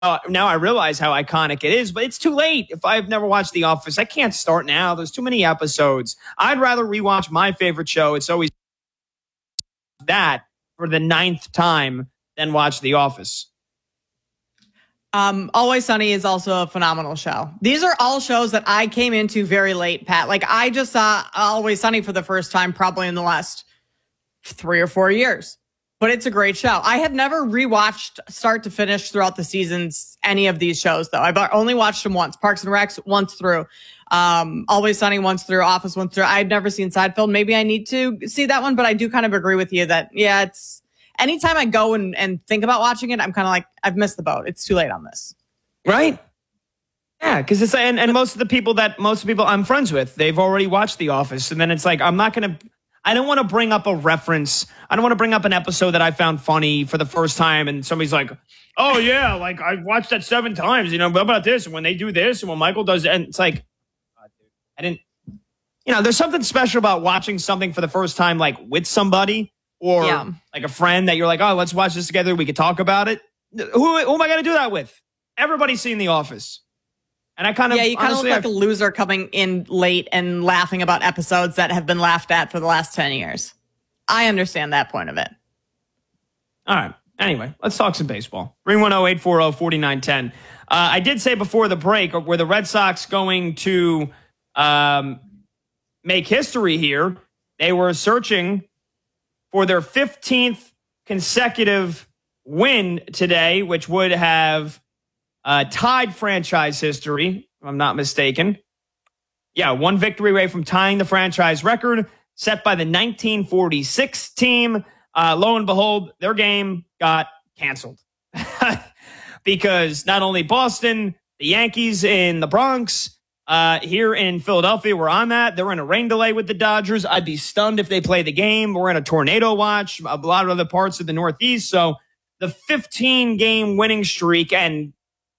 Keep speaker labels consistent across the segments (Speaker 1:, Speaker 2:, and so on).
Speaker 1: now I realize how iconic it is, but it's too late. If I've never watched The Office, I can't start now. There's too many episodes. I'd rather rewatch my favorite show. It's always that for the 9th time than watch The Office.
Speaker 2: Always Sunny is also a phenomenal show. These are all shows that I came into very late, Pat. Like, I just saw Always Sunny for the first time probably in the last 3 or 4 years. But it's a great show. I have never rewatched start to finish throughout the seasons any of these shows, though. I've only watched them once. Parks and Recs once through. Always Sunny once through. Office once through. I've never seen Seinfeld. Maybe I need to see that one, but I do kind of agree with you that, yeah, it's... Anytime I go and think about watching it, I'm kind of like, I've missed the boat. It's too late on this.
Speaker 1: Right? Yeah, because it's and most of the people I'm friends with, they've already watched The Office, and then it's like I don't want to bring up a reference. I don't want to bring up an episode that I found funny for the first time, and somebody's like, "Oh yeah, like I watched that 7 times." What about this? And when they do this, and when Michael does, and it's like, I didn't. There's something special about watching something for the first time, like with somebody. Or like a friend that you're like, oh, let's watch this together. We could talk about it. Who am I going to do that with? Everybody's seen The Office. And I kind of... Yeah,
Speaker 2: you kind of look like a loser coming in late and laughing about episodes that have been laughed at for the last 10 years. I understand that point of it.
Speaker 1: All right. Anyway, let's talk some baseball. 310-840-4910. I did say before the break, were the Red Sox going to make history here? They were searching for their 15th consecutive win today, which would have tied franchise history, if I'm not mistaken. Yeah, one victory away from tying the franchise record set by the 1946 team. Lo and behold, their game got canceled. Because not only Boston, the Yankees in the Bronx, here in Philadelphia, where I'm at, they're in a rain delay with the Dodgers. I'd be stunned if they play the game. We're in a tornado watch, a lot of other parts of the Northeast. So the 15-game winning streak and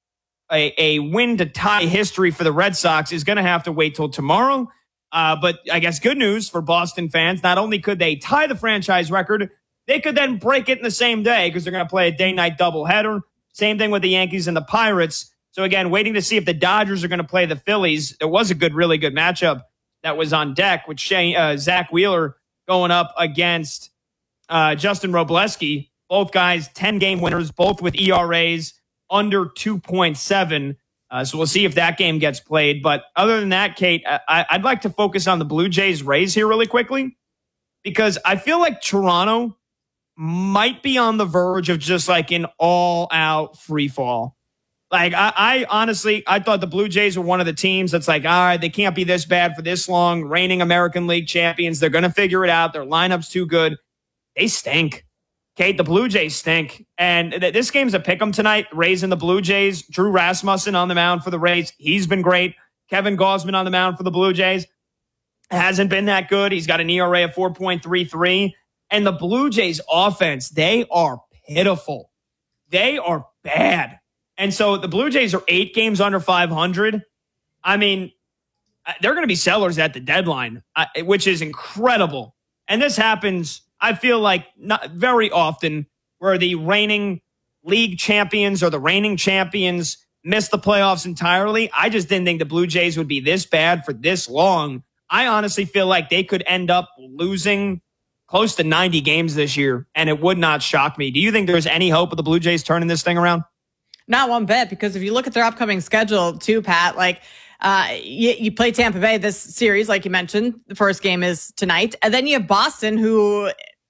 Speaker 1: a win to tie history for the Red Sox is going to have to wait till tomorrow. But I guess good news for Boston fans. Not only could they tie the franchise record, they could then break it in the same day because they're going to play a day-night doubleheader. Same thing with the Yankees and the Pirates. So, again, waiting to see if the Dodgers are going to play the Phillies. There was a really good matchup that was on deck with Zach Wheeler going up against Justin Robleski. Both guys, 10-game winners, both with ERAs under 2.7. So we'll see if that game gets played. But other than that, Kate, I'd like to focus on the Blue Jays-Rays here really quickly because I feel like Toronto might be on the verge of just like an all-out free fall. Like, I honestly, I thought the Blue Jays were one of the teams that's like, all right, they can't be this bad for this long. Reigning American League champions. They're going to figure it out. Their lineup's too good. They stink. Kate, the Blue Jays stink. And this game's a pick'em tonight. Rays and the Blue Jays. Drew Rasmussen on the mound for the Rays. He's been great. Kevin Gausman on the mound for the Blue Jays. Hasn't been that good. He's got an ERA of 4.33. And the Blue Jays offense, they are pitiful. They are bad. And so the Blue Jays are 8 games under 500. I mean, they're going to be sellers at the deadline, which is incredible. And this happens, I feel like, not very often where the reigning league champions or the reigning champions miss the playoffs entirely. I just didn't think the Blue Jays would be this bad for this long. I honestly feel like they could end up losing close to 90 games this year, and it would not shock me. Do you think there's any hope of the Blue Jays turning this thing around?
Speaker 2: Not one bit, because if you look at their upcoming schedule too, Pat, like you play Tampa Bay this series, like you mentioned, the first game is tonight. And then you have Boston, who,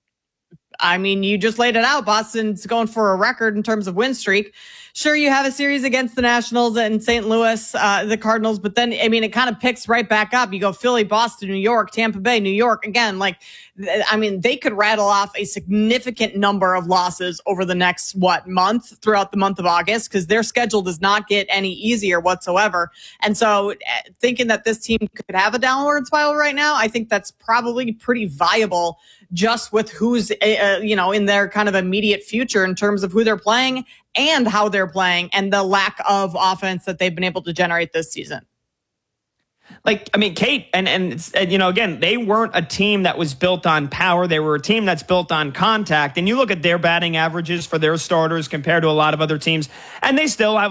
Speaker 2: I mean, you just laid it out. Boston's going for a record in terms of win streak. Sure, you have a series against the Nationals and St. Louis, the Cardinals, but then, I mean, it kind of picks right back up. You go Philly, Boston, New York, Tampa Bay, New York. Again, like, I mean, they could rattle off a significant number of losses over the next, month, throughout the month of August, because their schedule does not get any easier whatsoever. And so thinking that this team could have a downward spiral right now, I think that's probably pretty viable just with who's, in their kind of immediate future in terms of who they're playing and how they're playing and the lack of offense that they've been able to generate this season.
Speaker 1: like, I mean, Kate and you know, again, they weren't a team that was built on power. They were a team that's built on contact. And you look at their batting averages for their starters compared to a lot of other teams, and they still have